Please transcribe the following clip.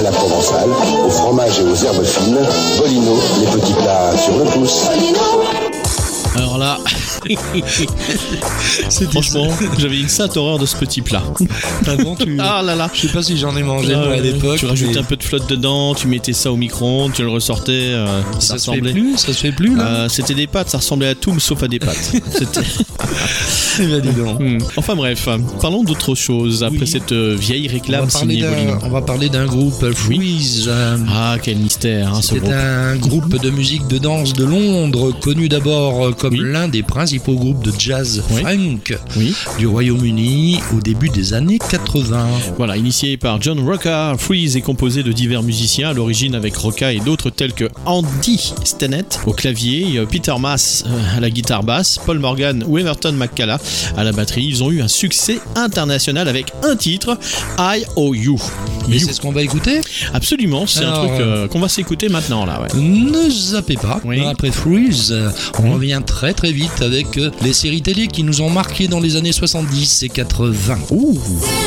la provençale, au fromage et aux herbes fines. Bolino, les petits plats sur le pouce. Alors là, franchement, j'avais une sainte horreur de ce petit plat. Avant, Ah là là. Je sais pas si j'en ai mangé moi, à l'époque. Tu rajoutais un peu de flotte dedans, tu mettais ça au micro-ondes, tu le ressortais. Ça se fait plus là. C'était des pâtes, ça ressemblait à tout sauf à des pâtes. C'était... Eh ben, dis donc. Enfin bref, parlons d'autre chose après cette vieille réclame signée Bolino. On va parler d'un groupe, Freeze. Ah, quel mystère, hein, ce groupe. C'est un groupe de musique de danse de Londres, connu d'abord comme l'un des principaux groupes de jazz funk du Royaume-Uni au début des années 80. Voilà, initié par John Rocca, Freeze est composé de divers musiciens, à l'origine avec Rocca et d'autres tels que Andy Stennett au clavier, Peter Maas à la guitare basse, Paul Morgan ou Emerton McCalla à la batterie. Ils ont eu un succès international avec un titre, I.O.U. Et c'est ce qu'on va écouter ? Absolument, c'est un truc qu'on va s'écouter maintenant là. Ne zappez pas. Après Freeze, on revient très très vite avec les séries télé qui nous ont marqué dans les années 70 et 80.